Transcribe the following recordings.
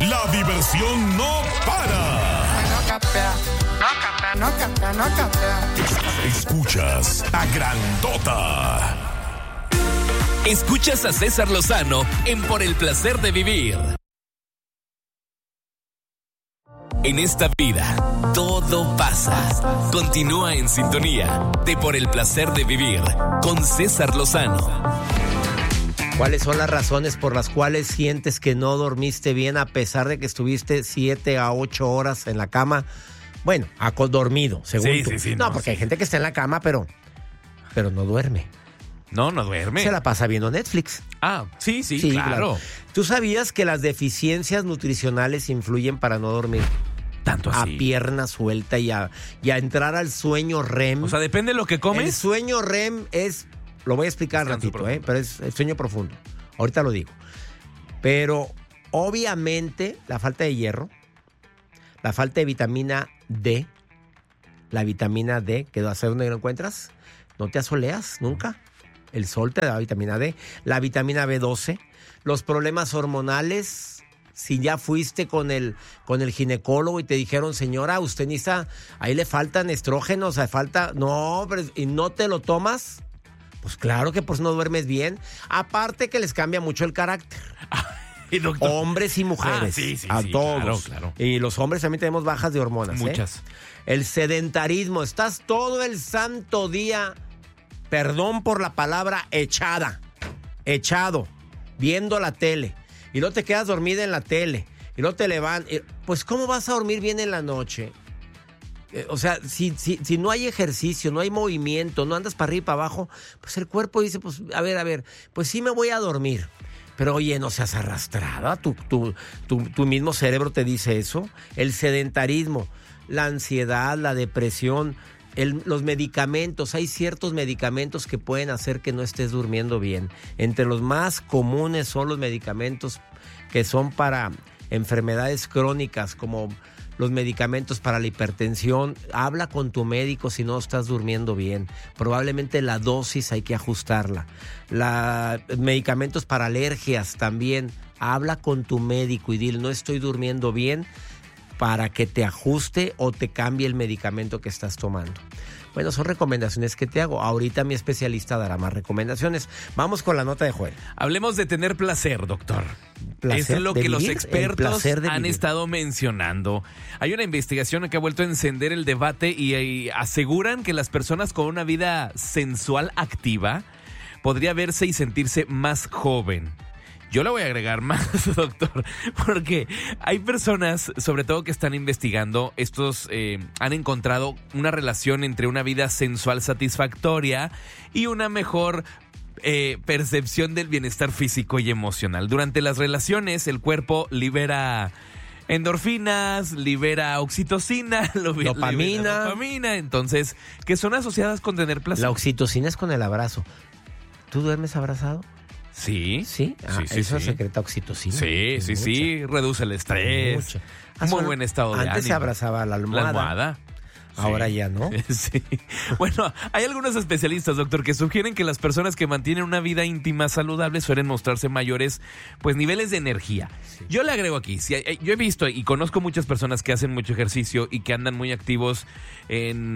La diversión no para. Escuchas a Grandota. Escuchas a César Lozano en Por el Placer de Vivir. En esta vida, todo pasa. Continúa en sintonía de Por el Placer de Vivir con César Lozano. ¿Cuáles son las razones por las cuales sientes que no dormiste bien a pesar de que estuviste 7 a 8 horas en la cama? Bueno, dormido, según tú. Sí, no, porque hay gente que está en la cama, pero no duerme. No duerme. Se la pasa viendo Netflix. Ah, sí, claro. ¿Tú sabías que las deficiencias nutricionales influyen para no dormir? Tanto así. A pierna suelta y a entrar al sueño REM. O sea, depende de lo que comes. El sueño REM es, lo voy a explicar ratito, pero es el sueño profundo. Ahorita lo digo. Pero obviamente la falta de hierro, la falta de vitamina D, la vitamina D, que ¿a dónde lo encuentras? No te asoleas nunca. El sol te da vitamina D, la vitamina B12, los problemas hormonales. Si ya fuiste con el ginecólogo y te dijeron, señora, usted necesita, ahí le faltan estrógenos, no, pero, y no te lo tomas, pues claro que pues no duermes bien. Aparte que les cambia mucho el carácter. Hombres y mujeres. A todos. Claro. Y los hombres también tenemos bajas de hormonas. Muchas. El sedentarismo, estás todo el santo día, perdón por la palabra, echado, viendo la tele. Y luego te quedas dormida en la tele. Y luego te levantas. Pues, ¿cómo vas a dormir bien en la noche? O sea, si no hay ejercicio, no hay movimiento, no andas para arriba y para abajo, pues el cuerpo dice, pues, a ver, pues sí me voy a dormir. Pero, oye, no seas arrastrada. Tu mismo cerebro te dice eso. El sedentarismo, la ansiedad, la depresión, los medicamentos. Hay ciertos medicamentos que pueden hacer que no estés durmiendo bien. Entre los más comunes son los medicamentos que son para enfermedades crónicas, como los medicamentos para la hipertensión. Habla con tu médico si no estás durmiendo bien. Probablemente la dosis hay que ajustarla. Medicamentos para alergias también. Habla con tu médico y dile, no estoy durmiendo bien, para que te ajuste o te cambie el medicamento que estás tomando. Bueno, son recomendaciones que te hago. Ahorita mi especialista dará más recomendaciones. Vamos con la nota de Joel. Hablemos de tener placer, doctor. ¿Placer es lo de que vivir? Los expertos han vivir. estado mencionando. Hay una investigación que ha vuelto a encender el debate y aseguran que las personas con una vida sensual activa podría verse y sentirse más joven. Yo le voy a agregar más, doctor, porque hay personas, sobre todo que están investigando, han encontrado una relación entre una vida sensual satisfactoria y una mejor percepción del bienestar físico y emocional. Durante las relaciones, el cuerpo libera endorfinas, libera oxitocina, dopamina, entonces, que son asociadas con tener placer. La oxitocina es con el abrazo. ¿Tú duermes abrazado? Sí. ¿Sí? Eso secreta oxitocina. Sí. Reduce el estrés. Muy buen estado de ánimo. Antes se abrazaba la almohada. Ahora ya no. Sí. Bueno, hay algunos especialistas, doctor, que sugieren que las personas que mantienen una vida íntima saludable suelen mostrarse mayores, pues, niveles de energía. Sí. Yo le agrego aquí, yo he visto y conozco muchas personas que hacen mucho ejercicio y que andan muy activos en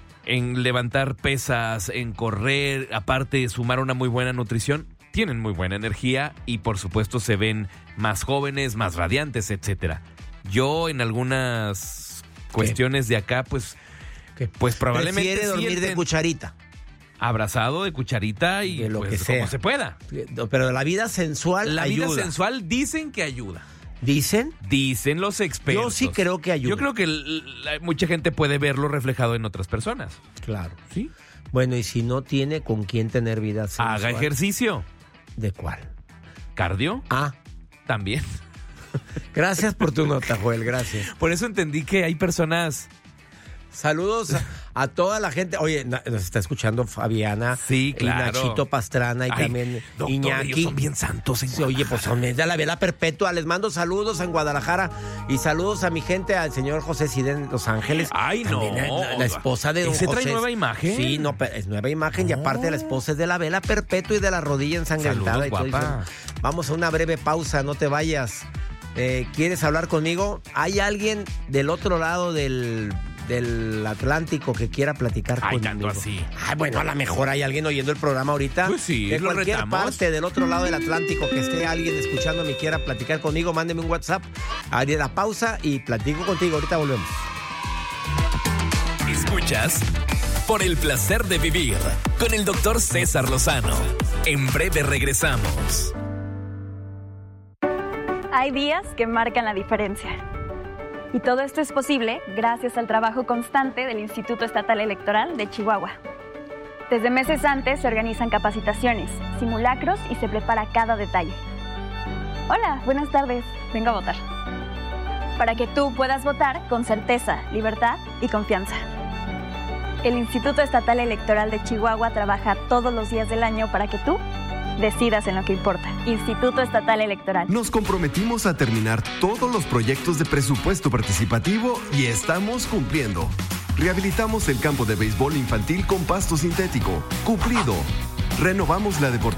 levantar pesas, en correr, aparte de sumar una muy buena nutrición. Tienen muy buena energía y por supuesto se ven más jóvenes, más radiantes, etcétera. Yo en algunas cuestiones de acá, pues probablemente prefiere dormir de cucharita. Abrazado de cucharita y de lo pues, que sea. como se pueda. Pero la vida sensual ayuda. La vida sensual dicen que ayuda. ¿Dicen? Dicen los expertos. Yo sí creo que ayuda. Yo creo que mucha gente puede verlo reflejado en otras personas. Claro. ¿Sí? Bueno, y si no tiene con quién tener vida sensual. Haga ejercicio. ¿De cuál? ¿Cardio? También. Gracias por tu nota, Joel, gracias. Por eso entendí que hay personas... Saludos a toda la gente. Oye, nos está escuchando Fabiana. Sí, claro. Y Nachito Pastrana y también doctor, Iñaki. Ellos son bien santos en Oye, pues son de la vela perpetua. Les mando saludos en Guadalajara y saludos a mi gente, al señor José Cid en Los Ángeles. Ay, también no. La esposa de don ¿Ese José. trae nueva imagen? Sí, no, es nueva imagen y aparte la esposa es de la vela perpetua y de la rodilla ensangrentada. Saludos, guapa. Vamos a una breve pausa, no te vayas. ¿Quieres hablar conmigo? ¿Hay alguien del otro lado del Atlántico que quiera platicar conmigo? Tanto así. Ay, bueno, a lo mejor hay alguien oyendo el programa ahorita. Pues sí, de lo cualquier retamos. parte del otro lado del Atlántico que esté alguien escuchándome y quiera platicar conmigo, mándeme un WhatsApp. Haré la pausa y platico contigo. Ahorita volvemos. Escuchas Por el placer de vivir con el Dr. César Lozano. En breve regresamos. Hay días que marcan la diferencia. Y todo esto es posible gracias al trabajo constante del Instituto Estatal Electoral de Chihuahua. Desde meses antes se organizan capacitaciones, simulacros y se prepara cada detalle. Hola, buenas tardes. Vengo a votar. Para que tú puedas votar con certeza, libertad y confianza. El Instituto Estatal Electoral de Chihuahua trabaja todos los días del año para que tú decidas en lo que importa. Instituto Estatal Electoral. Nos comprometimos a terminar todos los proyectos de presupuesto participativo y estamos cumpliendo. Rehabilitamos el campo de béisbol infantil con pasto sintético. Cumplido. Renovamos la deportiva